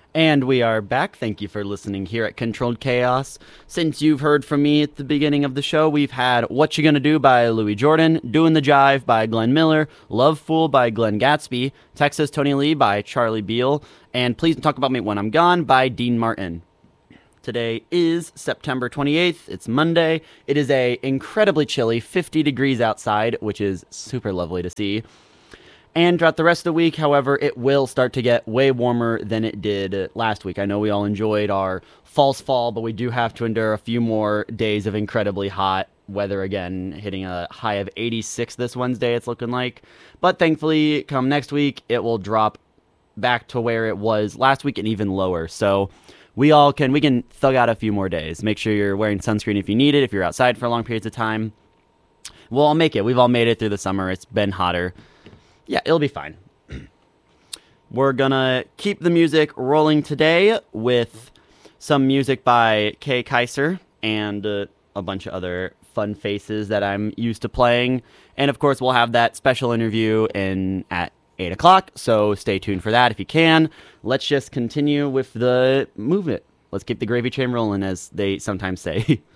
And we are back. Thank you for listening here at Controlled Chaos. Since you've heard from me at the beginning of the show, we've had What You Gonna Do by Louis Jordan, Doing the Jive by Glenn Miller, Love Fool by Glenn Gatsby, Texas Tony Lee by Charlie Beal, and Please Don't Talk About Me When I'm Gone by Dean Martin. Today is September 28th. It's Monday. It is a incredibly chilly 50 degrees outside, which is super lovely to see. And throughout the rest of the week, however, it will start to get way warmer than it did last week. I know we all enjoyed our false fall, but we do have to endure a few more days of incredibly hot weather again, hitting a high of 86 this Wednesday, it's looking like. But thankfully, come next week, it will drop back to where it was last week and even lower. So we can thug out a few more days. Make sure you're wearing sunscreen if you need it, if you're outside for long periods of time. We'll all make it. We've all made it through the summer. It's been hotter. Yeah, it'll be fine. We're gonna keep the music rolling today with some music by Kay Kaiser and a bunch of other fun faces that I'm used to playing. And of course, we'll have that special interview at 8 o'clock, so stay tuned for that if you can. Let's just continue with the movement. Let's keep the gravy train rolling, as they sometimes say.